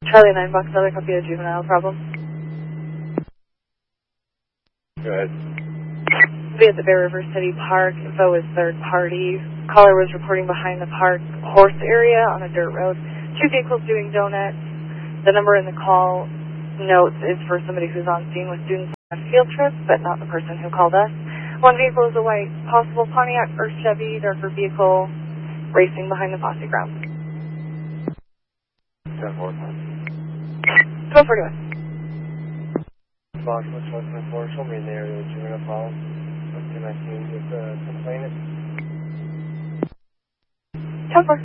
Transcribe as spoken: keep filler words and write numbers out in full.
Charlie nine Box, another copy of juvenile problem. Go ahead. Be at the Bear River City Park. Info is third party. Caller was reporting behind the park horse area on a dirt road. Two vehicles doing donuts. The number in the call notes is for somebody who's on scene with students on a field trip, but not the person who called us. One vehicle is a white, possible Pontiac or Chevy, darker vehicle, racing behind the posse ground. ten four. twelve forty-one. Box was one ten four, show me in the area that you're going to follow. What can I see with the complainant? ten four.